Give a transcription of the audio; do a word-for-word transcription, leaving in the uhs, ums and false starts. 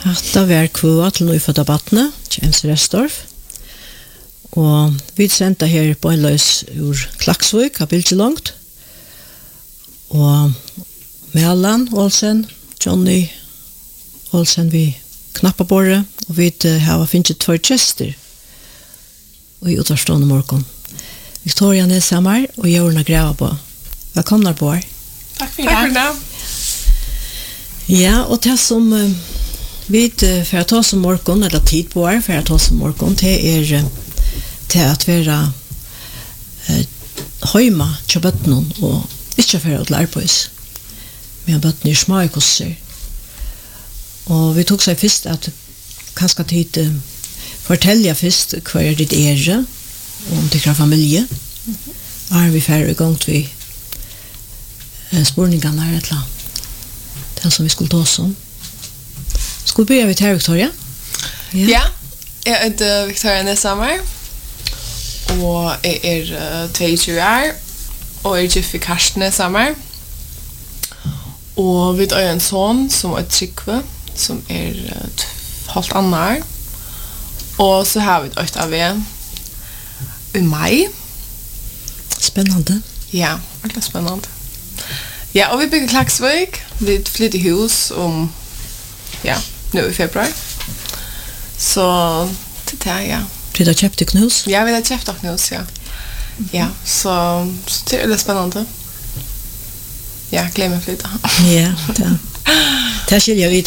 Hatta var kvua til nøyfødda batne, James Restorff. Og vi sendte her på en løs ur Klaksvik, av bildet langt. Og Melan Olsen, Johnny Olsen, vi knappa borre, og vi har finnet tvær kjester i utvarstående morgen. Victoria Nesamar og Jorna Grava på. Velkomna på her. Takk for det. Ja, og det som uh, vi uh, for å ta som morgen, eller tid på her, for å ta som morgen, det er uh, til at være uh, høyma til bøttene, og ikke for å lære på oss. Men bøttene er små i kosser. Og vi tok seg først at kanskje tid uh, fortelle først hva er ditt ære, om det er familie. Mm-hmm. Og er vi ferdig i gang til uh, spørningene her et eller annet. Den som vi skulle ta oss om. Skal vi begynne med her, Victoria? Ja, ja, jeg heter Victoria Nesamar, og jeg er uh, tjueto år, og jeg er gift for Karsten Nesamar. Og vi har en son som er Trygve, som er uh, halvt annet. Og så har vi et av det i mai. Spennende. Ja, veldig spennende. Ja, og vi bygger Klaksvik. Vi flytter hus om, ja, nu i februar. Så det er det, ja. Vi har kjøpt et hus? Ja, vi har kjøpt et hus, ja. Mm-hmm. Ja, så, så det er litt spennende. Ja, gleder meg flytta. Ja, det er. Det skiljer vi